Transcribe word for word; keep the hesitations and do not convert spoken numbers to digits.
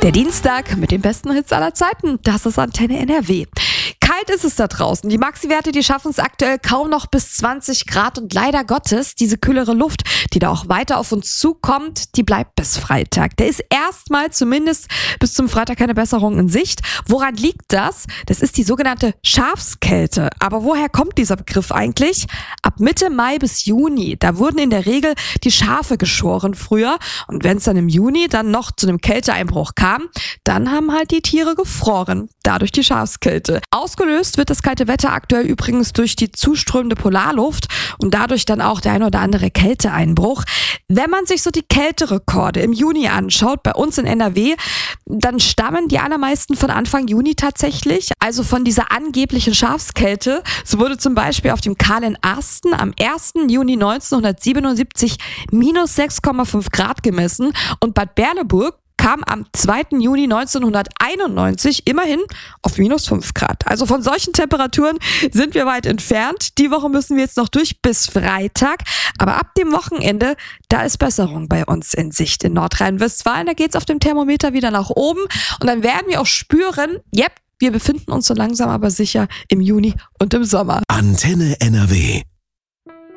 Der Dienstag mit den besten Hits aller Zeiten, das ist Antenne N R W. Kalt ist es da draußen. Die Maxi-Werte, die schaffen es aktuell kaum noch bis zwanzig Grad und leider Gottes, diese kühlere Luft, die da auch weiter auf uns zukommt, die bleibt bis Freitag. Der ist erstmal zumindest bis zum Freitag keine Besserung in Sicht. Woran liegt das? Das ist die sogenannte Schafskälte. Aber woher kommt dieser Begriff eigentlich? Ab Mitte Mai bis Juni, da wurden in der Regel die Schafe geschoren früher und wenn es dann im Juni dann noch zu einem Kälteeinbruch kam, dann haben halt die Tiere gefroren. Dadurch die Schafskälte. Ausgelöst wird das kalte Wetter aktuell übrigens durch die zuströmende Polarluft und dadurch dann auch der ein oder andere Kälteeinbruch. Wenn man sich so die Kälterekorde im Juni anschaut, bei uns in N R W, dann stammen die allermeisten von Anfang Juni tatsächlich, also von dieser angeblichen Schafskälte. So wurde zum Beispiel auf dem Kahlen Arsten am ersten Juni neunzehnhundertsiebenundsiebzig minus sechs Komma fünf Grad gemessen und Bad Berleburg kam am zweiten Juni neunzehnhunderteinundneunzig immerhin auf minus fünf Grad. Also von solchen Temperaturen sind wir weit entfernt. Die Woche müssen wir jetzt noch durch bis Freitag. Aber ab dem Wochenende, da ist Besserung bei uns in Sicht in Nordrhein-Westfalen. Da geht's auf dem Thermometer wieder nach oben. Und dann werden wir auch spüren, yep, wir befinden uns so langsam aber sicher im Juni und im Sommer. Antenne N R W.